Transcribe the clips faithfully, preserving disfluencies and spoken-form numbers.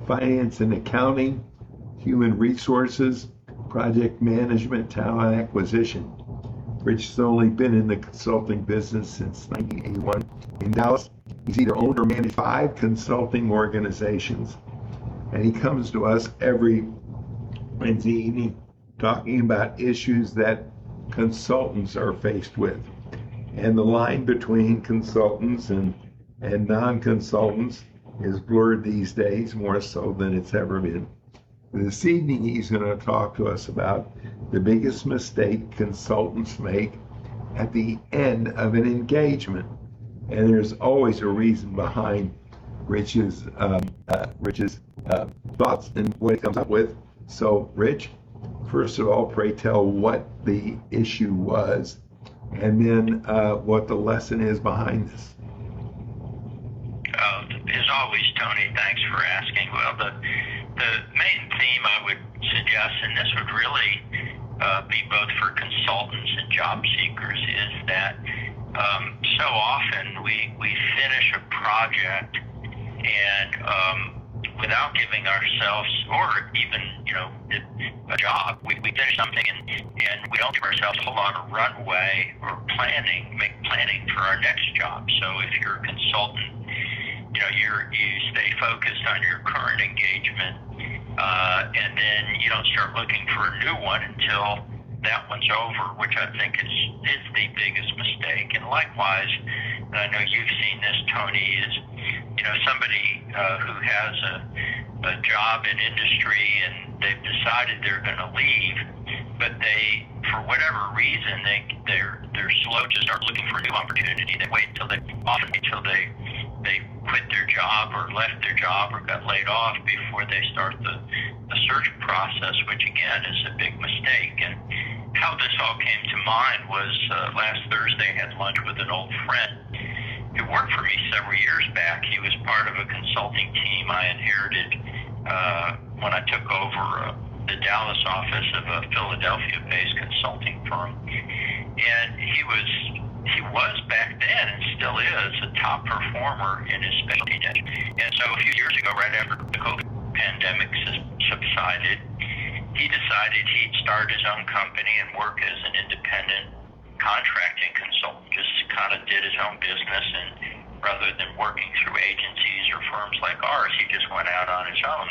finance and accounting, human resources, project management, talent acquisition. Rich has only been in the consulting business since nineteen eighty-one. In Dallas, he's either owned or managed five consulting organizations. And he comes to us every Wednesday evening talking about issues that consultants are faced with. And the line between consultants and, and non-consultants is blurred these days more so than it's ever been. This evening he's going to talk to us about the biggest mistake consultants make at the end of an engagement. And there's always a reason behind Rich's um, uh, Rich's uh, thoughts and what he comes up with. So, Rich, first of all, pray tell what the issue was, and then uh, what the lesson is behind this. Uh, as always, Tony, thanks for asking. Well, the the main theme I would suggest, and this would really uh, be both for consultants and job seekers, is that um, so often we we finish a project and um, without giving ourselves, or even, you know, a job, we, we finish something and, and we don't give ourselves a whole lot of runway or planning, make planning for our next job. So if you're a consultant, you know, you're, you stay focused on your current engagement, uh, and then you don't start looking for a new one until that one's over, which I think is, is the biggest mistake. And likewise, and I know you've seen this, Tony, is, you know, somebody uh, who has a, a job in industry and they've decided they're going to leave, but they, for whatever reason, they they're they're slow to start looking for a new opportunity. They wait until they often until they they quit their job or left their job or got laid off before they start the the search process, which again is a big mistake. And how this all came to mind was uh, last Thursday I had lunch with an old friend who worked for me several years back. He was part of a consulting team I inherited uh, when I took over uh, the Dallas office of a Philadelphia-based consulting firm. And he was he was back then and still is a top performer in his specialty niche. And so a few years ago, right after the COVID pandemic subsided, he decided he'd start his own company and work as an independent contracting consultant, just kind of did his own business, and rather than working through agencies or firms like ours, he just went out on his own.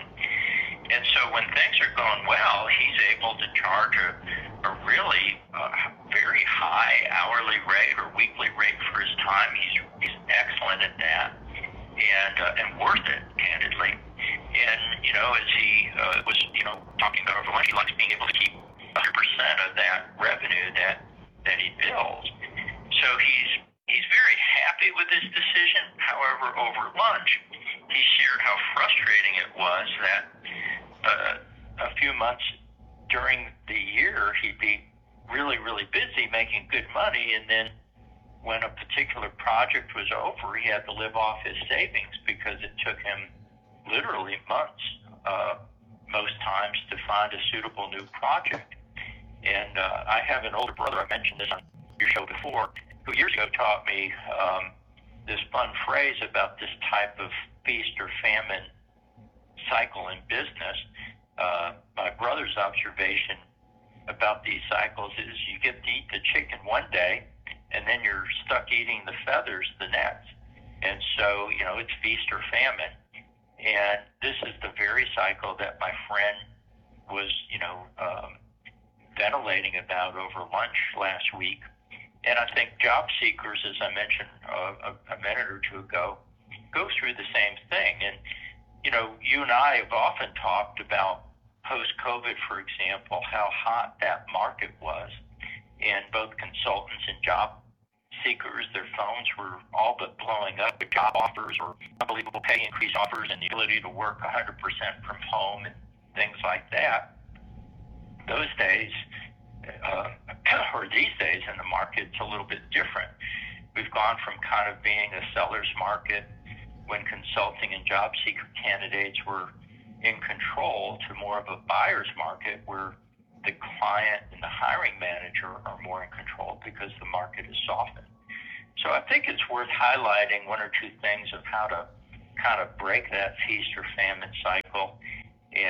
And so when things are going well, he's able to charge a, a really uh, very high hourly rate or weekly rate for his time. He's, he's excellent at that, and uh, and worth it, candidly. And, you know, as he uh, was, you know, talking about over lunch, he likes being able to keep one hundred percent of that revenue that that he builds. So he's he's very happy with his decision. However, over lunch, he shared how frustrating it was that uh, a few months during the year he'd be really, really busy making good money, and then when a particular project was over, he had to live off his savings because it took him literally months, uh, most times, to find a suitable new project. And uh, I have an older brother, I mentioned this on your show before, who years ago taught me um, this fun phrase about this type of feast or famine cycle in business. Uh, my brother's observation about these cycles is you get to eat the chicken one day, and then you're stuck eating the feathers the next. And so, you know, it's feast or famine. And this is the very cycle that my friend was, you know, um, ventilating about over lunch last week. And I think job seekers, as I mentioned uh, a, a minute or two ago, go through the same thing. And, you know, you and I have often talked about post-COVID, for example, how hot that market was. And both consultants and job seekers, their phones were all but blowing up with job offers or unbelievable pay increase offers and the ability to work one hundred percent from home and things like that. Those days, uh, or these days in the market, it's a little bit different. We've gone from kind of being a seller's market when consulting and job seeker candidates were in control to more of a buyer's market where the client and the hiring manager are more in control because the market is softened. So I think it's worth highlighting one or two things of how to kind of break that feast or famine cycle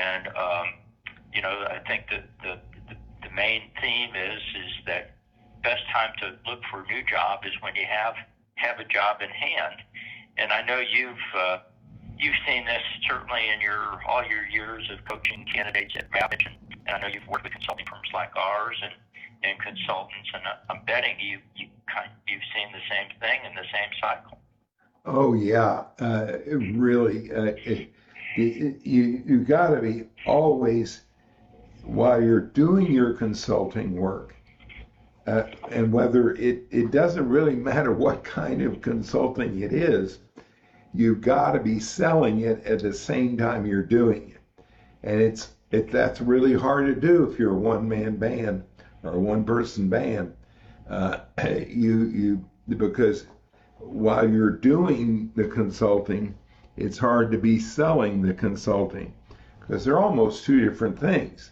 And um, you know, I think that the, the the main theme is is that best time to look for a new job is when you have have a job in hand. And I know you've uh, you've seen this certainly in your all your years of coaching candidates at Ravage, and, and I know you've worked with consulting firms like ours and, and consultants, and I'm betting you you kind you've seen the same thing in the same cycle. Oh yeah, uh, it really. Uh, it, it, you you got to be always, while you're doing your consulting work, uh, and whether it it doesn't really matter what kind of consulting it is, you've got to be selling it at the same time you're doing it, and it's it that's really hard to do if you're a one man band or a one person band. Uh, you you because while you're doing the consulting, it's hard to be selling the consulting because they're almost two different things.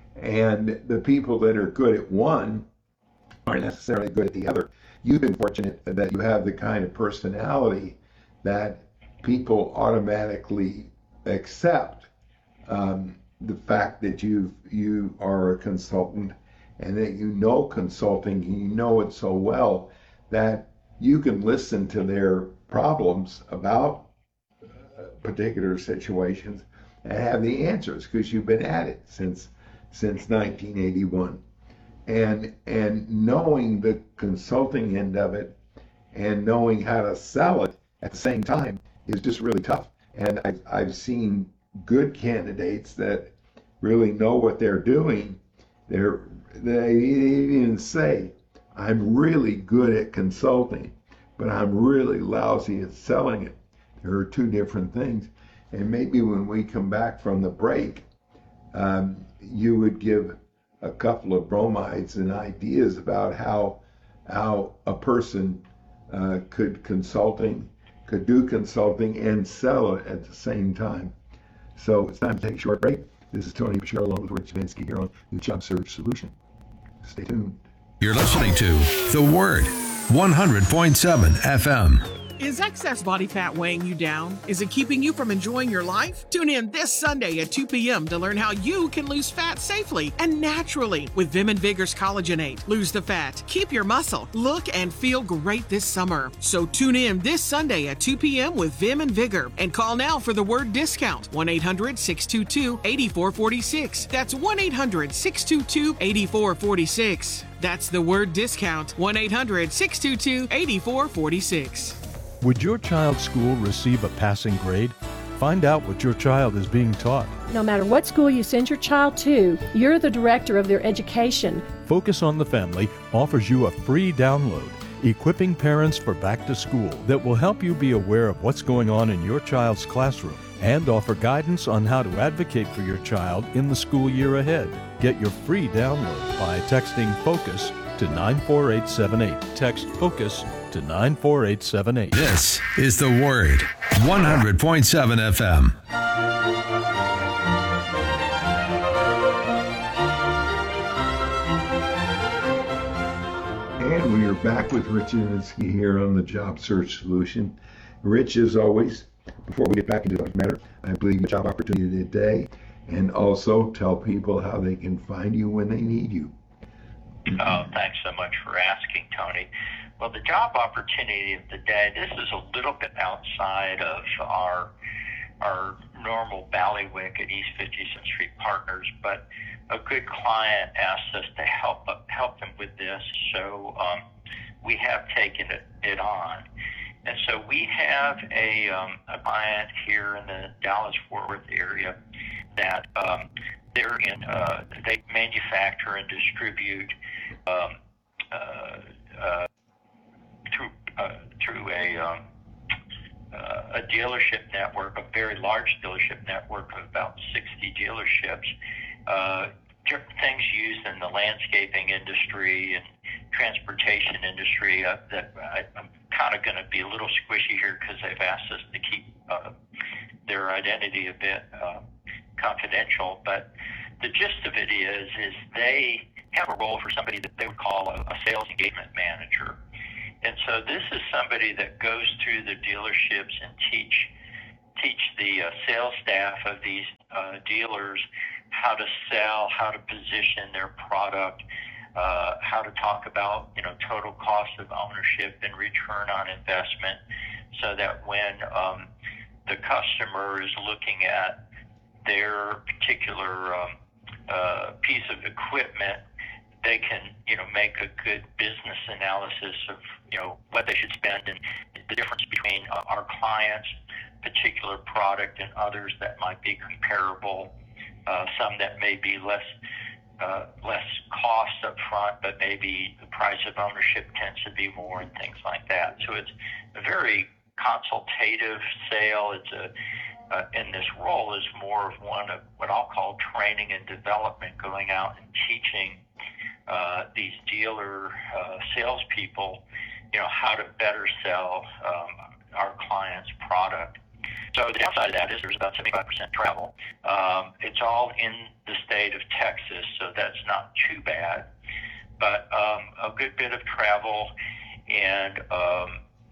And the people that are good at one aren't necessarily good at the other. You've been fortunate that you have the kind of personality that people automatically accept um, the fact that you you are a consultant and that you know consulting and you know it so well that you can listen to their problems about particular situations and have the answers because you've been at it since since nineteen eighty-one, and and knowing the consulting end of it and knowing how to sell it at the same time is just really tough. And I've, I've seen good candidates that really know what they're doing. They're they even say, I'm really good at consulting, but I'm really lousy at selling it. There are two different things. And maybe when we come back from the break, um, you would give a couple of bromides and ideas about how how a person uh, could consulting, could do consulting and sell it at the same time. So it's time to take a short break. This is Tony Bashir along with Rich Vinsky here on the Job Search Solution. Stay tuned. You're listening to The Word, one hundred point seven F M. Is excess body fat weighing you down? Is it keeping you from enjoying your life? Tune in this Sunday at two p.m. to learn how you can lose fat safely and naturally with Vim and Vigor's Collagenate. Lose the fat, keep your muscle, look and feel great this summer. So tune in this Sunday at two p.m. with Vim and Vigor and call now for the word discount. one eight hundred six two two eight four four six. That's one eight hundred six two two eight four four six. That's the word discount. one eight hundred six two two eight four four six. Would your child's school receive a passing grade? Find out what your child is being taught. No matter what school you send your child to, you're the director of their education. Focus on the Family offers you a free download, equipping parents for back to school, that will help you be aware of what's going on in your child's classroom and offer guidance on how to advocate for your child in the school year ahead. Get your free download by texting FOCUS to nine four eight seven eight. Text FOCUS to nine four eight seven eight. This is The Word, one hundred point seven F M. And we are back with Rich Vinsky here on the Job Search Solution. Rich, as always, before we get back into the matter, I believe a job opportunity today, and also tell people how they can find you when they need you. Oh, thanks so much for asking, Tony. Well, the job opportunity of the day, this is a little bit outside of our our normal bailiwick at East fifty-seventh Street Partners, but a good client asked us to help help them with this, so um, we have taken it, it on. And so we have a, um, a client here in the Dallas-Fort Worth area that um, they're in, uh, they manufacture and distribute um, uh, uh, through uh, through a um, uh, a dealership network, a very large dealership network of about sixty dealerships. Uh, different things used in the landscaping industry and transportation industry. Uh, that I, I'm kind of going to be a little squishy here because they've asked us to keep uh, their identity a bit uh, confidential. But the gist of it is, is they have a role for somebody that they would call a, a sales engagement manager. And so this is somebody that goes through the dealerships and teach teach the uh, sales staff of these uh, dealers how to sell, how to position their product, uh, how to talk about, you know, total cost of ownership and return on investment, so that when um, the customer is looking at their particular um, uh, piece of equipment, they can, you know, make a good business analysis of, you know, what they should spend and the difference between uh, our clients' particular product and others that might be comparable. Uh, some that may be less uh, less cost up front, but maybe the price of ownership tends to be more and things like that. So it's a very consultative sale. It's a uh, in this role is more of one of what I'll call training and development, going out and teaching uh, these dealer uh, salespeople, you know, how to better sell um, our client's product. So the downside of that is there's about seventy-five percent travel. Um, it's all in the state of Texas, so that's not too bad. But um, a good bit of travel, and um,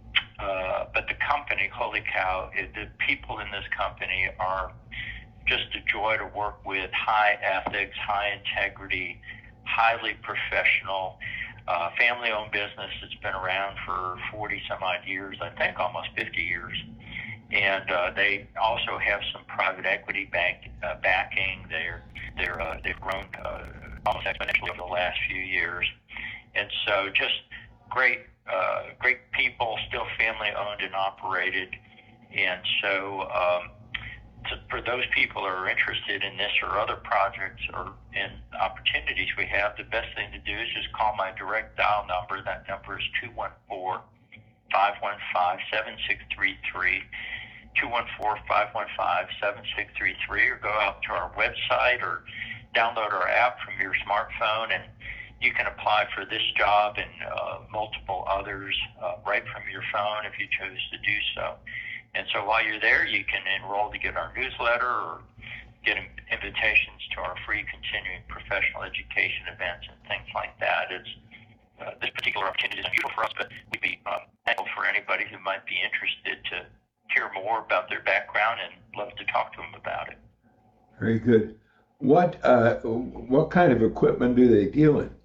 uh, but the company, holy cow, it, the people in this company are just a joy to work with. High ethics, high integrity, highly professional. Uh, family-owned business that's been around for forty some odd years, I think almost fifty years. And uh, they also have some private equity bank uh, backing. They're they're uh, they've grown uh, almost exponentially over the last few years, and so just great uh, great people, still family owned and operated. And so um, to, for those people who are interested in this or other projects or in opportunities we have, the best thing to do is just call my direct dial number. That number is two one four, five one five, seven six three three. two one four, five one five, seven six three three, or go out to our website or download our app from your smartphone, and you can apply for this job and uh, multiple others uh, right from your phone if you chose to do so. And so while you're there, you can enroll to get our newsletter or get invitations to our free continuing professional education events and things like that. It's uh, this particular opportunity is unusual for us, but we'd be um, thankful for anybody who might be interested to hear more about their background and love to talk to them about it. Very good. What uh, what kind of equipment do they deal in?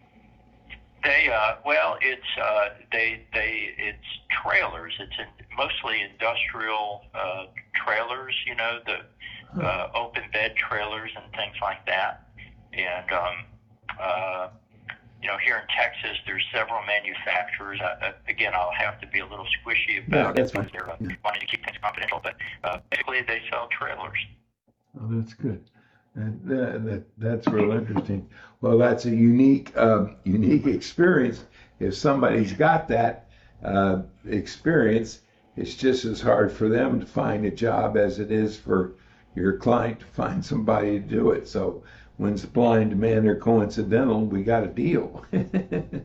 They uh, well, it's uh, they they it's trailers. It's in, mostly industrial uh, trailers. You know, the uh, open bed trailers and things like that. And um, uh, you know, here in Texas, there's several manufacturers. Uh, again, I'll have to be a little squishy about yeah, that's it because they're uh, yeah. wanting to keep things confidential. But uh, basically, they sell trailers. Oh, that's good. That, that, that that's real interesting. Well, that's a unique um, unique experience. If somebody's got that uh, experience, it's just as hard for them to find a job as it is for your client to find somebody to do it. So when supply and demand are coincidental, we got a deal. And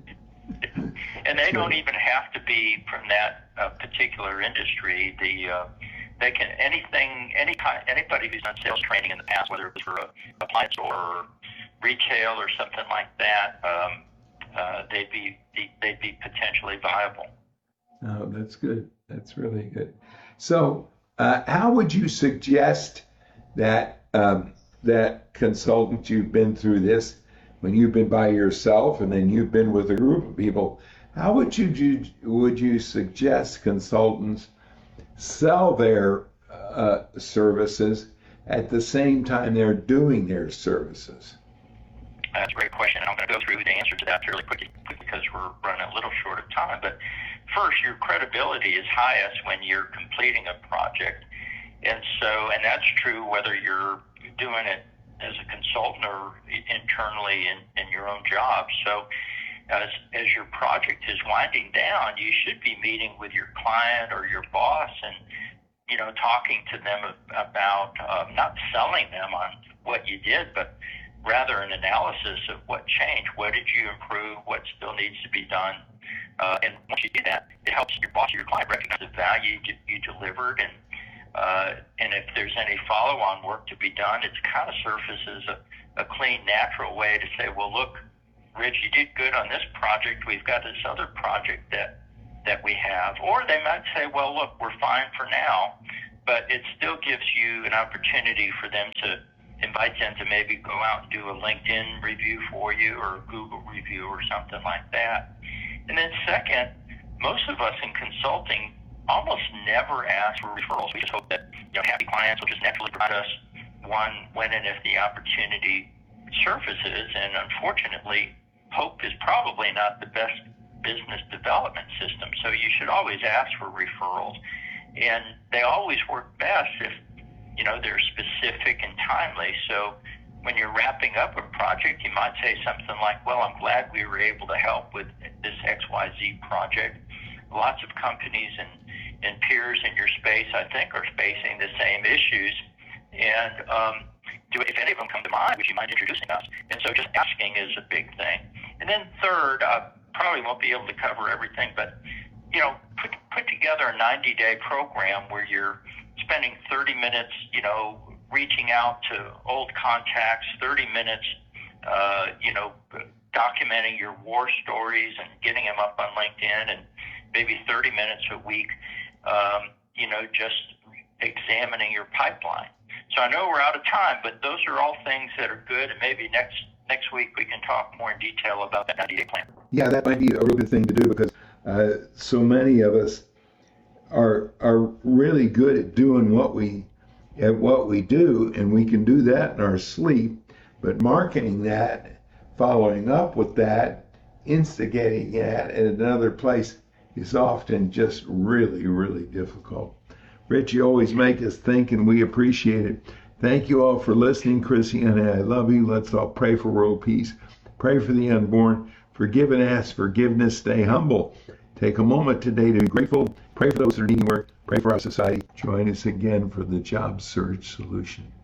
they don't even have to be from that uh, particular industry. The uh, they can anything, any kind, anybody who's done sales training in the past, whether it was for a appliance or retail or something like that, um, uh, they'd be they'd be potentially viable. Oh, that's good. That's really good. So, uh, how would you suggest that um, that consultant, you've been through this when you've been by yourself and then you've been with a group of people, how would you would you suggest consultants sell their uh, services at the same time they're doing their services? That's a great question. I'm going to go through the answer to that fairly quickly because we're running a little short of time. But first, your credibility is highest when you're completing a project. And so, and that's true whether you're doing it as a consultant or internally in, in your own job. So as, as your project is winding down, you should be meeting with your client or your boss and, you know, talking to them about um, not selling them on what you did, but rather an analysis of what changed. What did you improve? What still needs to be done? Uh, and once you do that, it helps your boss or your client recognize the value you, you delivered. And uh, and if there's any follow-on work to be done, it kind of surfaces a, a clean, natural way to say, well, look, Rich, you did good on this project. We've got this other project that that we have. Or they might say, well, look, we're fine for now, but it still gives you an opportunity for them to invite them to maybe go out and do a LinkedIn review for you or a Google review or something like that. And then second, most of us in consulting almost never ask for referrals. We just hope that, you know, happy clients will just naturally provide us one when and if the opportunity surfaces. And unfortunately, hope is probably not the best business development system. So you should always ask for referrals. And they always work best if, you know, they're specific and timely. So when you're wrapping up a project, you might say something like, well, I'm glad we were able to help with this X Y Z project. Lots of companies and, and peers in your space, I think, are facing the same issues. And um, do, if any of them come to mind, would you mind introducing us? And so just asking is a big thing. And then third, I probably won't be able to cover everything, but, you know, put, put together a ninety-day program where you're spending thirty minutes, you know, reaching out to old contacts, thirty minutes, uh, you know, documenting your war stories and getting them up on LinkedIn, and maybe thirty minutes a week, um, you know, just examining your pipeline. So I know we're out of time, but those are all things that are good, and maybe next next week we can talk more in detail about that ninety-day plan. Yeah, that might be a real good thing to do, because uh, so many of us are are really good at doing what we at what we do, and we can do that in our sleep. But marketing that, following up with that, instigating that at another place is often just really, really difficult. Rich, you always make us think, and we appreciate it. Thank you all for listening. Christiane, I love you. Let's all pray for world peace. Pray for the unborn. Forgive and ask forgiveness. Stay humble. Take a moment today to be grateful. Pray for those that are needing work. Pray for our society. Join us again for the Job Search Solution.